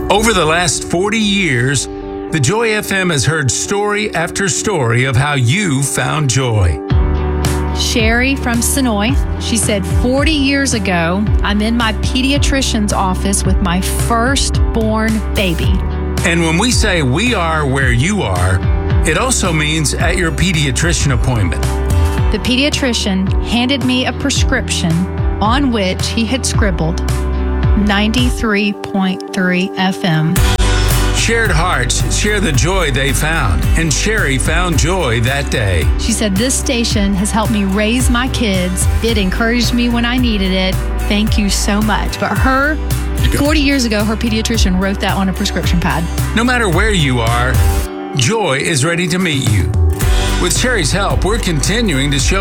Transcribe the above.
Over the last 40 years, the Joy FM has heard story after story of how you found joy. Sherry from Sonoy, she said, 40 years ago, I'm in my pediatrician's office with my firstborn baby. And when we say we are where you are, it also means at your pediatrician appointment. The pediatrician handed me a prescription on which he had scribbled 93.3 FM. Shared hearts share the joy they found, and Sherry found joy that day. She said, this station has helped me raise my kids. It encouraged me when I needed it. Thank you so much. But 40 years ago, her pediatrician wrote that on a prescription pad. No matter where you are, joy is ready to meet you. With Sherry's help, we're continuing to show